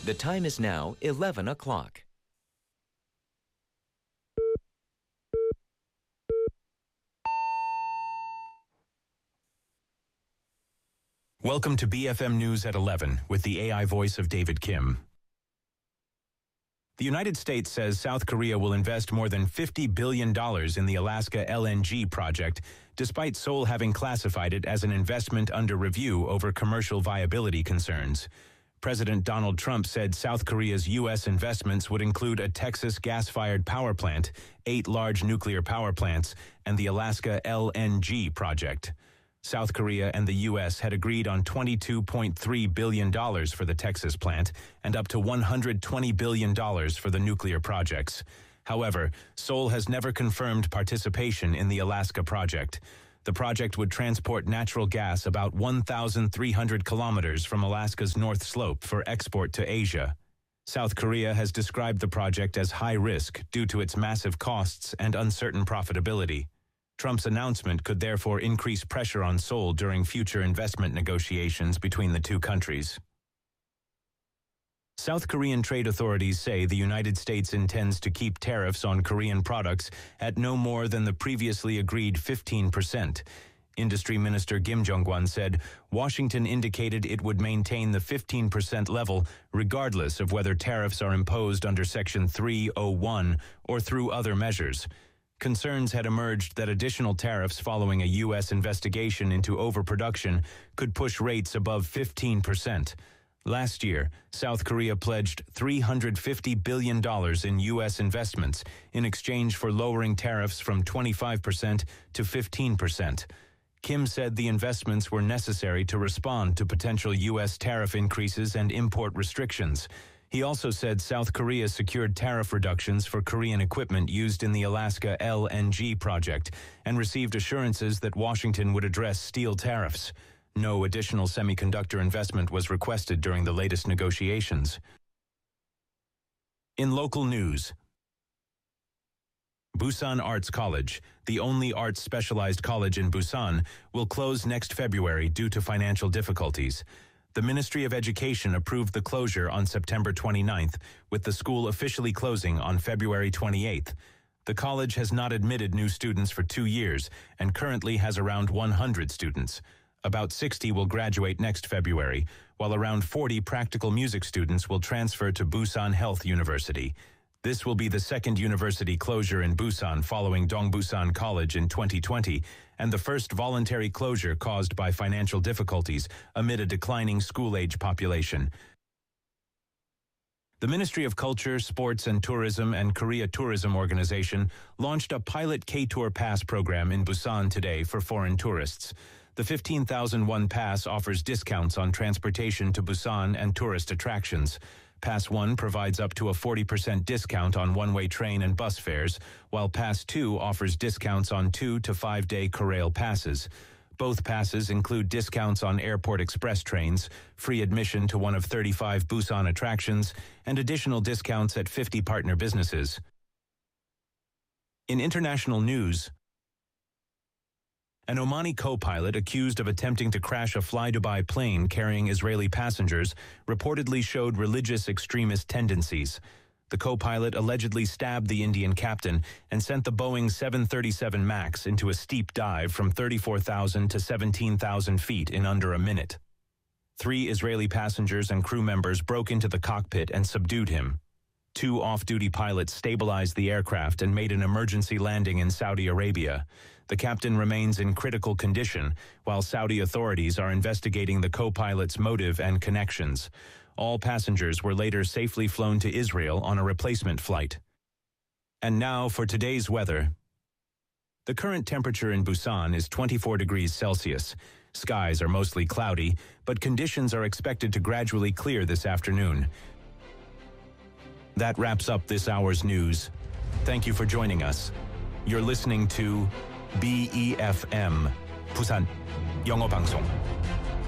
The time is now 11 o'clock. Welcome to BFM News at 11 with the AI voice of David Kim. The United States says South Korea will invest more than $50 billion in the Alaska LNG project, despite Seoul having classified it as an investment under review over commercial viability concerns. President Donald Trump said South Korea's U.S. investments would include a Texas gas-fired power plant, 8 large nuclear power plants, and the Alaska LNG project. South Korea and the U.S. had agreed on $22.3 billion for the Texas plant and up to $120 billion for the nuclear projects. However, Seoul has never confirmed participation in the Alaska project. The project would transport natural gas about 1,300 kilometers from Alaska's North Slope for export to Asia. South Korea has described the project as high risk due to its massive costs and uncertain profitability. Trump's announcement could therefore increase pressure on Seoul during future investment negotiations between the two countries. South Korean trade authorities say the United States intends to keep tariffs on Korean products at no more than the previously agreed 15%. Industry Minister Kim Jong-kwon said Washington indicated it would maintain the 15% level regardless of whether tariffs are imposed under Section 301 or through other measures. Concerns had emerged that additional tariffs following a U.S. investigation into overproduction could push rates above 15%. Last year, South Korea pledged $350 billion in U.S. investments in exchange for lowering tariffs from 25% to 15%. Kim said the investments were necessary to respond to potential U.S. tariff increases and import restrictions. He also said South Korea secured tariff reductions for Korean equipment used in the Alaska LNG project and received assurances that Washington would address steel tariffs. No additional semiconductor investment was requested during the latest negotiations. In local news, Busan Arts College, the only arts-specialized college in Busan, will close next February due to financial difficulties. The Ministry of Education approved the closure on September 29th, with the school officially closing on February 28th. The college has not admitted new students for 2 years and currently has around 100 students. About 60 will graduate next February, while around 40 practical music students will transfer to Busan Health University. This will be the second university closure in Busan following Dongbusan College in 2020 and the first voluntary closure caused by financial difficulties amid a declining school-age population. The Ministry of Culture, Sports and Tourism and Korea Tourism Organization launched a pilot K-Tour Pass program in Busan today for foreign tourists. The 15,000 won pass offers discounts on transportation to Busan and tourist attractions. Pass 1 provides up to a 40% discount on one-way train and bus fares, while Pass 2 offers discounts on 2 to 5-day Korail passes. Both passes include discounts on airport express trains, free admission to one of 35 Busan attractions, and additional discounts at 50 partner businesses. In international news, an Omani co-pilot accused of attempting to crash a fly-Dubai plane carrying Israeli passengers reportedly showed religious extremist tendencies. The co-pilot allegedly stabbed the Indian captain and sent the Boeing 737 MAX into a steep dive from 34,000 to 17,000 feet in under a minute. 3 Israeli passengers and crew members broke into the cockpit and subdued him. 2 off-duty pilots stabilized the aircraft and made an emergency landing in Saudi Arabia. The captain remains in critical condition, while Saudi authorities are investigating the co-pilot's motive and connections. All passengers were later safely flown to Israel on a replacement flight. And now for today's weather. The current temperature in Busan is 24 degrees Celsius. Skies are mostly cloudy, but conditions are expected to gradually clear this afternoon. That wraps up this hour's news. Thank you for joining us. You're listening to BEFM, 부산 영어 방송.